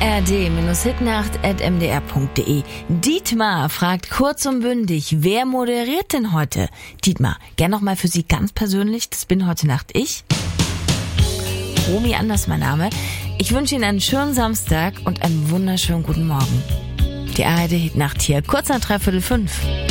ard-hitnacht@mdr.de. Dietmar fragt kurz und bündig, wer moderiert denn heute? Dietmar, gern nochmal für Sie ganz persönlich, das bin heute Nacht ich. Romy Anders mein Name. Ich wünsche Ihnen einen schönen Samstag und einen wunderschönen guten Morgen. Die ARD Hitnacht hier, kurz nach 4:45.